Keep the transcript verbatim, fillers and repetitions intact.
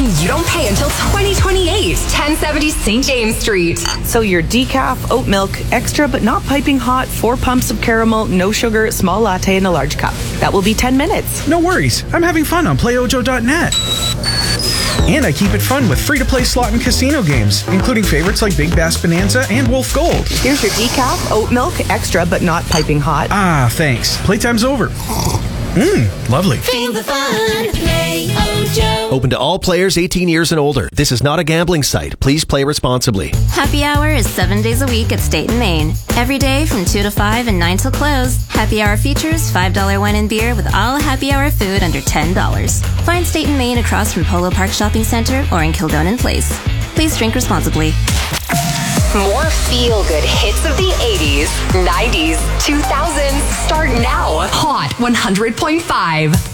And you don't pay until twenty twenty-eight. ten seventy Saint James Street. So your decaf, oat milk, extra but not piping hot, four pumps of caramel, no sugar, small latte in a large cup. That will be ten minutes. No worries. I'm having fun on play ojo dot net. And I keep it fun with free-to-play slot and casino games, including favorites like Big Bass Bonanza and Wolf Gold. Here's your decaf, oat milk, extra but not piping hot. Ah, thanks. Playtime's over. Mmm, lovely. Feel the fun. Play Ojo. Open to all players eighteen years and older. This is not a gambling site. Please play responsibly. Happy Hour is seven days a week at State and Main. Every day from two to five and nine till close. Happy Hour features five dollars wine and beer with all Happy Hour food under ten dollars. Find State and Main across from Polo Park Shopping Centre or in Kildonan Place. Please drink responsibly. More feel-good hits of the eighties, nineties, two thousands start now. Hot one hundred point five.